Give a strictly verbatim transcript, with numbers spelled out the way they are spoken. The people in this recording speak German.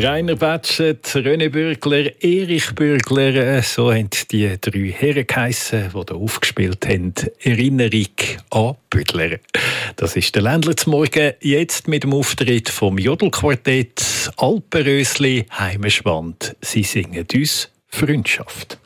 Rainer Batschet, René Bürgler, Erich Bürgler, so haben die drei Herren geheissen, die hier aufgespielt haben. Erinnerung an Büdler. Das ist der Ländler zum Morgen, jetzt mit dem Auftritt vom Jodelquartett Alpenrösli Heimeschwand. Sie singen uns Freundschaft.